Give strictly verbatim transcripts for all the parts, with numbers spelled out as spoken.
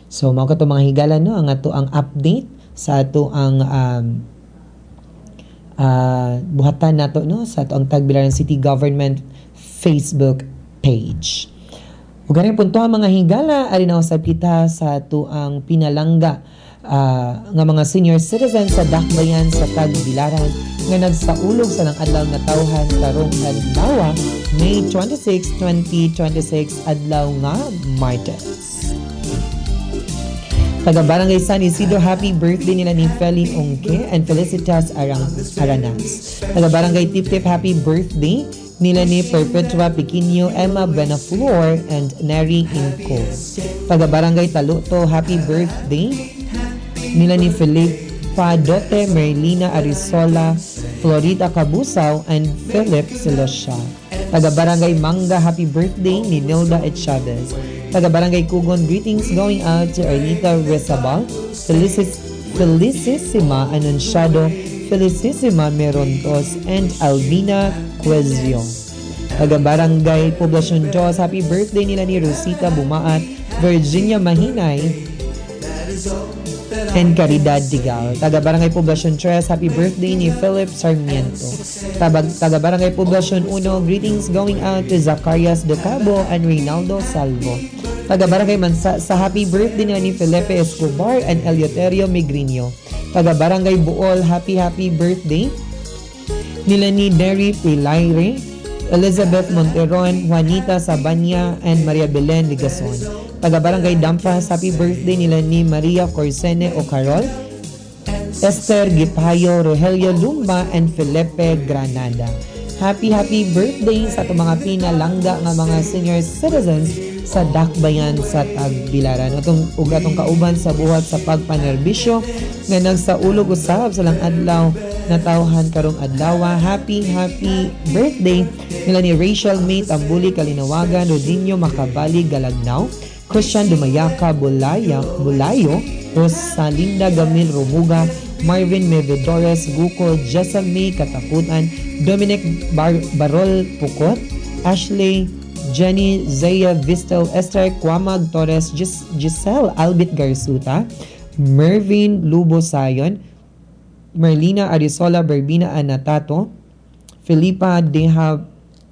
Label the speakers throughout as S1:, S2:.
S1: So mao kato mga higala no ang ato ang update sa ato ang um, uh, buhatan nato no sa ato ang Tagbilaran City Government Facebook page. Ug ganing punto ang mga higala ari na usab kita sa ato ang pinalangga uh, nga mga senior citizens sa dakbayan sa Tagbilaran nga nagsaulog sa nang adlaw nga tawhan karong adlaw May twenty-sixth, twenty twenty-six adlaw nga Martes. Taga Barangay San Isidro, happy birthday nila ni Feli Ongke and Felicitas Arang Aranas. Taga Barangay Tip-Tip, happy birthday nila ni Perpetua Piquinho, Emma Benaflor, and Neri Inco. Taga Barangay Taluto, happy birthday nila ni Felipa Dote, Merlina Arisola, Florida Cabusaw, and Philip Silosha. Taga Barangay Manga, happy birthday ni Nilda et Chavez. Taga Barangay Kugon, greetings going out to Arnita Resabal, Felicis, Felicissima Anunciado, Felicissima Merontos, and Albina Quezio. Taga Barangay Poblacion Diyos, happy birthday nila ni Rosita Bumaat, Virginia Mahinay, and Caridad Digal. Taga Barangay Poblacion tres, happy birthday ni Philip Sarmiento. Taga, taga Barangay Poblacion uno, greetings going out to Zacarias De Cabo and Reynaldo Salvo. Taga Barangay Mansa, sa happy birthday nila ni Felipe Escobar and Eleuterio Migrino. Taga Barangay Buol, happy happy birthday nila ni Derry Pilaire, Elizabeth Monteron, Juanita Sabanya, and Maria Belen Ligason. Taga Barangay Dampas, happy birthday nila ni Maria Corsene Ocarol, Esther Gipayo, Rogelio Lumba, and Felipe Granada. Happy happy birthday sa itong mga pinalangga nga mga senior citizens sa dakbayan sa Tagbilaran. Atong ug atong kauban sa buhat sa pagpanerbisyo nga nagsaulog usab sa lang adlaw na tawhan karong adlaw. Happy happy birthday nila ni Rachel May Tambuli Kalinawagan, Rodinho Makabali Galagnaw, Christian Dumayaka Bulaya, Bulayo, Rosalinda Gamil Romuga, Marvin Mevedores Guco, Jessa May Katakutan, Dominic Bar- Barol Pukot, Ashley Jenny Zaya Vistel, Esther Quamag Torres, Gis- Giselle Albit Garsuta, Mervin Lubo Sayon, Marlina Arisola Barbina Anatato, Filipa Deha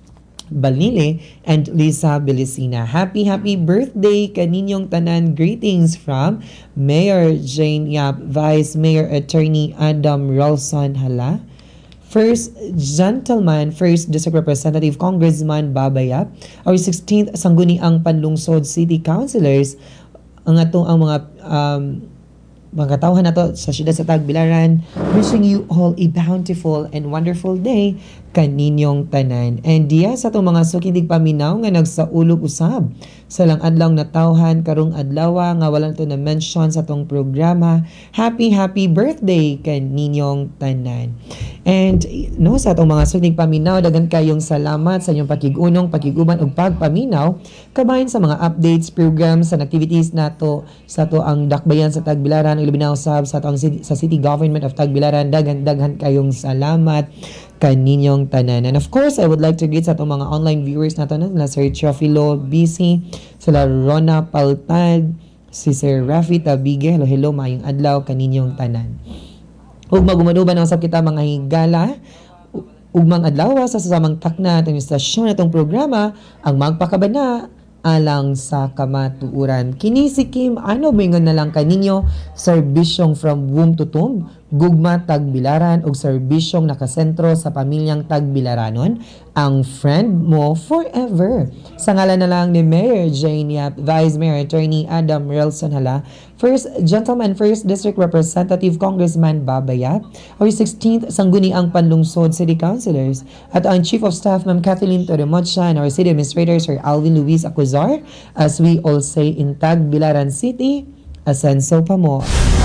S1: Balile, and Lisa Belicina. Happy, happy birthday kaninyong tanan. Greetings from Mayor Jane Yap, Vice Mayor Attorney Adam Rolson Hala, First Gentleman, First District Representative Congressman Baba Yap, our sixteenth Sangguniang Panlungsod City Councilors, ang atong ang mga um, mga katawhan nato sa siyudad sa Tagbilaran, wishing you all a bountiful and wonderful day kaninyong tanan. And diya sa itong mga sukindig paminaw nga nagsaulog usab sa lang adlaw na tawhan karong adlaw nga wala to na mention sa itong programa. Happy happy birthday kaninyong tanan. And no sa itong mga sukindig paminaw, dagan kayong salamat sa inyong pakigunom, pakiguban ug pagpaminaw kabahin sa mga updates, programs and activities nato sa to ang dakbayan sa Tagbilaran, ilabinaw usab sa to ang sa City Government of Tagbilaran. Dagan daghan kayong salamat kaninyong tanan. And of course, I would like to greet sa itong mga online viewers nato na sila Sir Chofilo B C, sila Rona Paltad, si Sir Rafi Tabige. Hello, hello, mayong adlaw kaninyong tanan. Ug magumanuban ang usab kita mga higala ugmang adlaw sa sasamang takna atong istasyon atong programa ang magpakabana alang sa kamatuuran. Kini si Kim, ano mingon na lang kaninyo, serbisyong from womb to tomb, gugma Tagbilaran ug serbisyong nakasentro sa pamilyang Tagbilaranon, ang friend mo forever. Sa ngalan na lang ni Mayor Jane Yap, Vice Mayor Attorney Adam Relson Hala, First Gentleman, First District Representative Congressman Baba Yap, our sixteenth Sangguniang Panlungsod City Councilors, at ang Chief of Staff Ma'am Kathleen Torremocha and our City Administrator Sir Alvin Luis Acuzar, as we all say in Tagbilaran City, asenso pa mo.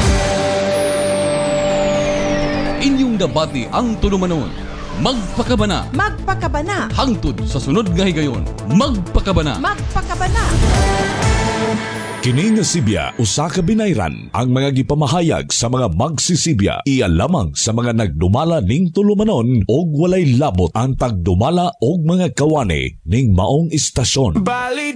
S2: Inyong debate ang tulumanon. Magpakabana.
S3: Magpakabana.
S2: Hangtod sa sunod nga higayon. Magpakabana.
S3: Magpakabana.
S4: Kini nga Sibya usa ka binayran ang mga gipamahayag sa mga magsisibya iya lamang sa mga nagdumala ning tulumanon og walay labot ang pagdumala og mga kawani ning maong istasyon.